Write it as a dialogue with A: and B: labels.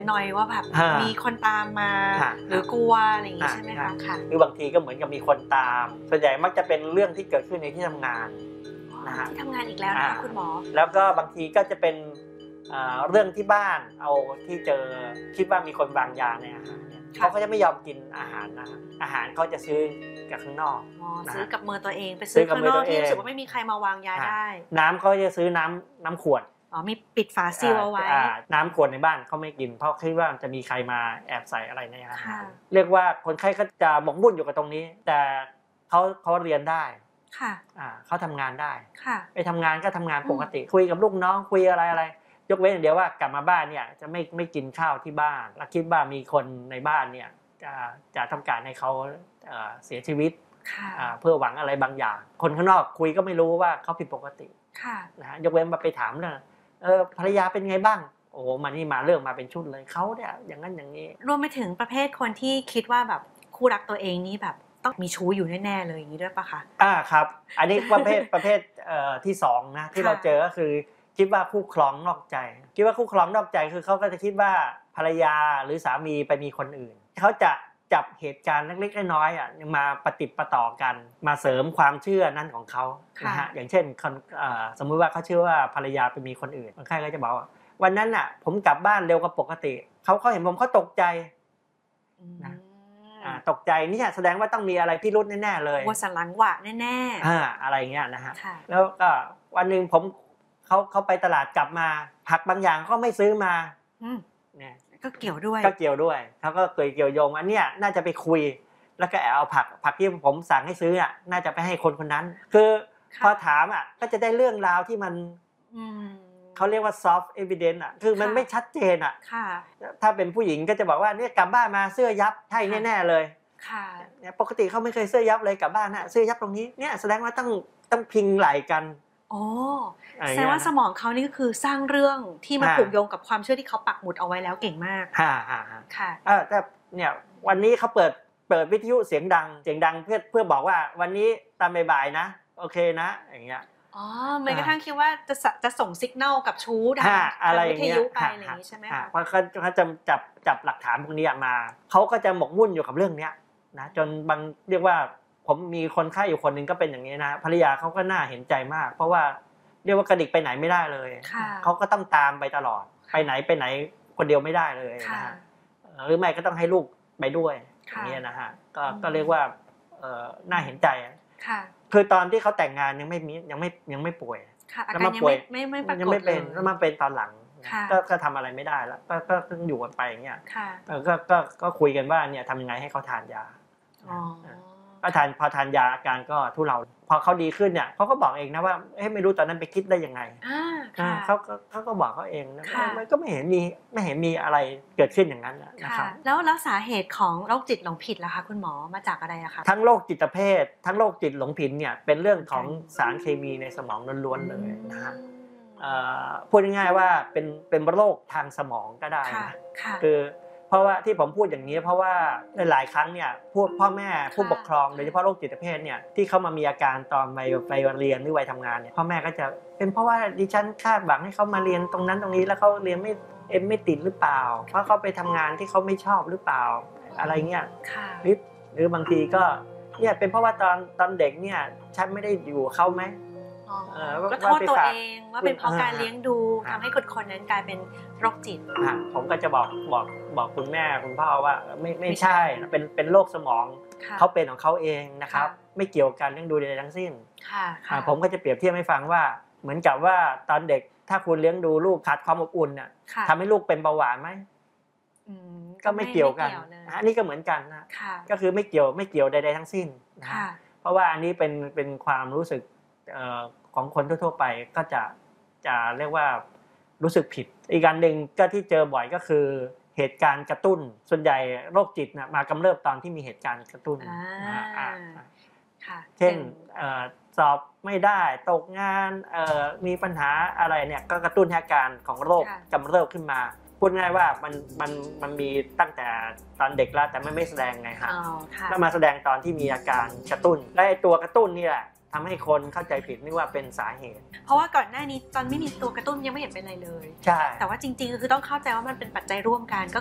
A: หน่อยว่าแบบมีคนตามมาหรือกลัวอะไรอย่างงี้ใช่ไหมคะค่ะ
B: คือบางทีก็เหมือนกับมีคนตามส่วนใหญ่มักจะเป็นเรื่องที่เกิดขึ้นในที่ทำงานนะฮะ
A: ที่ทำงานอีกแล้วนะคะคุณหมอ
B: แล้วก็บางทีก็จะเป็นเรื่องที่บ้านเอาที่เจอคิดว่ามีคนวางยาในอาหารเนี่ยเขาก็จะไม่ยอมกินอาหารนะอาหารเขาจะซื้อจากข้างนอก
A: ซื้อกับมือตัวเองไปซื้อข้างนอกที่รู้สึกว่าไม่มีใครมาวางยาได้
B: น้ำเขาจะซื้อน้ำขวด
A: มีปิดฝาซีลเอาไว้
B: น้ำขวดในบ้านเขาไม่กินเพราะคิดว่าจะมีใครมาแอบใส่อะไรในอาหารเรียกว่าคนไข้ก็จะหมกมุ่นอยู่กับตรงนี้แต่เขาเรียนได้เขาทำงานได้ไปทำงานก็ทำงานปกติคุยกับลูกน้องคุยอะไรยกเว้นอย่างเดียวว่ากลับมาบ้านเนี่ยจะไม่กินข้าวที่บ้านแล้วคิดว่ามีคนในบ้านเนี่ยจะต้องการให้เขาเสียชีวิตเพื่อหวังอะไรบางอย่างคนข้างนอกคุยก็ไม่รู้ว่าเขาผิดปกตินะฮะยกเว้นมาไปถามเรื่องภรรยาเป็นไงบ้างโอ้มันนี่มาเรื่องมาเป็นชุดเลยเขาเนี่ยอย่างนั้นอย่างนี้
A: รวมไปถึงประเภทคนที่คิดว่าแบบคู่รักตัวเองนี่แบบต้องมีชู้อยู่แน่ๆเลยอย่างนี้ด้วยปะคะ
B: ครับอันนี้ประเภทที่2นะที่เราเจอก็คือคิดว่าคู่ครองนอกใจคิดว่าคู่ครองนอกใจคือเขาก็จะคิดว่าภรรยาหรือสามีไปมีคนอื่นเขาจะจับเหตุการณ์เล็กๆน้อยๆมาปฏิปต่อกันมาเสริมความเชื่อนั้นของเขานะฮะอย่างเช่นสมมุติว่าเขาเชื่อว่าภรรยาไปมีคนอื่นคนไข้ก็จะบอกว่าวันนั้นน่ะผมกลับบ้านเร็วกว่าปกติเขาเห็นผมเขาตกใจนะตกใจนี่แสดงว่าต้องมีอะไรพิรุธแน่ๆเลย
A: ว่าสันหลังหวะแน่
B: ๆอะไรเงี้ยนะฮะแล้วก็วันนึงเขาไปตลาดกลับมาผักบางอย่างก็ไม่ซื้อมาเนี่ย
A: ก็เกี่ยวด้วย
B: เขาก็เกี่ยวโยงอันเนี้ยน่าจะไปคุยแล้วก็เอาผักที่ผมสั่งให้ซื้อน่าจะไปให้คนนั้นคือพอถามก็จะได้เรื่องราวที่มันเขาเรียกว่า soft evidence คือมันไม่ชัดเจนถ้าเป็นผู้หญิงก็จะบอกว่าเนี่ยกลับบ้านมาเสื้อยับใช่แน่ๆเลยเนี่ยปกติเขาไม่เคยเสื้อยับเลยกลับบ้านเสื้อยับตรงนี้เนี่ยแสดงว่าต้องพิงไหล่กัน
A: แสดงว่าสมองเขานี่ก็คือสร้างเรื่องที่มาผูกโยงกับความเชื่อที่เขาปักหมุดเอาไว้แล้วเก่งมาก
B: ค่ะแต่เนี่ยวันนี้เขาเปิดวิทยุเสียงดังเพื่อบอกว่าวันนี้ตอนบ่ายๆนะโอเคนะอย่างเงี้ย
A: แม้กระทั่งคิดว่าจะส่งสัญญาณกับชู้ทางวิทยุไปอะไรอย่างนี้ใช่ไหมคะ
B: เพราะเขาจะจับหลักฐานพวกนี้มาเขาก็จะหมกมุ่นอยู่กับเรื่องนี้นะจนบางเรียกว่าผมมีคนไข้อยู่คนนึงก็เป็นอย่างนี้นะภรรยาเขาก็น่าเห็นใจมากเพราะว่าเรียกว่ากระดิกไปไหนไม่ได้เลยเขาก็ต้องตามไปตลอดไปไหนคนเดียวไม่ได้เลยนะฮะหรือไม่ก็ต้องให้ลูกไปด้วยอย่างนี้นะฮะก็เรียกว่าน่าเห็นใจคือตอนที่เขาแต่งงานยังไม่ป่วย
A: แล้วมาป่วย
B: ยังไม่เป็นแล้วมาเป็นตอนหลังก็ทำอะไรไม่ได้แล้วก็ต้องอยู่กันไปอย่างเงี้ยก็คุยกันว่าเนี่ยทำยังไงให้เขาทานยาพอทานยาอาการก็ทุเลาพอเขาดีขึ้นเนี่ยเขาก็บอกเองนะว่าไม่รู้ตอนนั้นไปคิดได้ยังไงเขาก็บอกเขาเองนะมันก็ไม่เห็นมีอะไรเกิดขึ้นอย่างนั้นนะครับ
A: แล้วสาเหตุของโรคจิตหลงผิดล่ะคะคุณหมอมาจากอะไรอะคะ
B: ทั้งโรคจิตเภททั้งโรคจิตหลงผิดเนี่ยเป็นเรื่องของสารเคมีในสมองล้วนๆเลยนะฮะพูดง่ายๆว่าเป็นโรคทางสมองก็ได้นะคือเพราะว่าที่ผมพูดอย่างนี้เพราะว่าหลายครั้งเนี่ยพ่อแม่ผู้ปกครองโดยเฉพาะโรคจิตเภทเนี่ยที่เขามามีอาการตอนวัยเรียนหรือวัยทำงานเนี่ยพ่อแม่ก็จะเป็นเพราะว่าดิฉันคาดหวังให้เขามาเรียนตรงนั้นตรงนี้แล้วเขาเรียนไม่ติดหรือเปล่าเพราะเขาไปทำงานที่เขาไม่ชอบหรือเปล่าอะไรเงี้ยหรือบางทีก็เนี่ยเป็นเพราะว่าตอนเด็กเนี่ยฉันไม่ได้อยู่เขาไหม
A: ก็โทษตัวเองว่าเป็นเพราะการเลี้ยงดูทำให้คนนั้นกลายเป็นโรคจิต
B: ผมก็จะบอกคุณแม่คุณพ่อว่าไม่ใช่เป็นโรคสมองเขาเป็นของเขาเองนะครับไม่เกี่ยวกับการเลี้ยงดูใดๆทั้งสิ้นผมก็จะเปรียบเทียบให้ฟังว่าเหมือนกับว่าตอนเด็กถ้าคุณเลี้ยงดูลูกขาดความอบอุ่นน่ะทำให้ลูกเป็นเบาหวานไหมก็ไม่เกี่ยวกันอันนี้ก็เหมืมือนกันนะก็คือไม่เกี่ยวใดๆทั้งสิ้นเพราะว่าอันนี้เป็นความรู้สึกของคนทั่วๆไปก็จะเรียกว่ารู้สึกผิดอีกการหนึ่งก็ที่เจอบ่อยก็คือเหตุการณ์กระตุ้นส่วนใหญ่โรคจิตมากำเริบตอนที่มีเหตุการณ์กระตุ้นเช่นสอบไม่ได้ตกงานมีปัญหาอะไรเนี่ยก็กระตุ้นอาการของโรคกำเริบขึ้นมาพูดง่ายว่ามันมีตั้งแต่ตอนเด็กแล้วแต่ไม่แสดงไงฮะแล้วมาแสดงตอนที่มีอาการกระตุ้นและตัวกระตุ้นนี่แหละทำให้คนเข้าใจผิดนึกว่าเป็นสาเหตุ
A: เพราะว่าก่อนหน้านี้ตอนไม่มีตัวกระตุ้นยังไม่เห็นเป็นอะไรเลย
B: ใช่
A: แต่ว่าจริงๆก็คือต้องเข้าใจว่ามันเป็นปัจจัยร่วมกัน